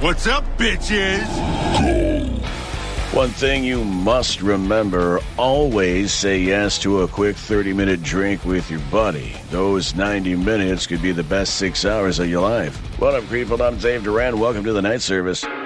What's up, bitches? One thing you must remember, always say yes to a quick 30-minute drink with your buddy. Those 90 minutes could be the best 6 hours of your life. What up, people? I'm Dave Duran. Welcome to the night service.